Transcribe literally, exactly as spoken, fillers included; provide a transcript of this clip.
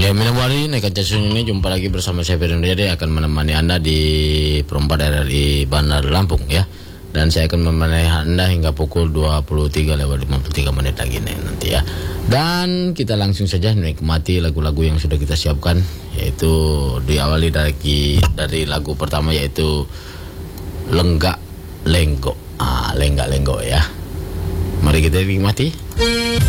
Oke, Minawari Nekat Jasun ini jumpa lagi bersama saya Firman Dede akan menemani Anda di perempat R R I Bandar Lampung ya. Dan saya akan menemani Anda hingga pukul dua puluh tiga lewat lima puluh tiga menit lagi nih nanti ya. Dan kita langsung saja menikmati lagu-lagu yang sudah kita siapkan, yaitu diawali dari dari lagu pertama yaitu Lenggak Lenggo. Ah, Lenggak Lenggo ya. Mari kita nikmati.